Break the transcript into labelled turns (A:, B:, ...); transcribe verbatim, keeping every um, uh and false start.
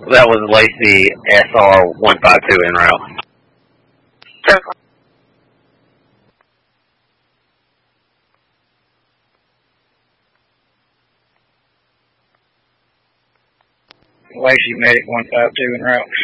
A: That was Lacey S R one five two en route.
B: Lacey Medic one five two en route.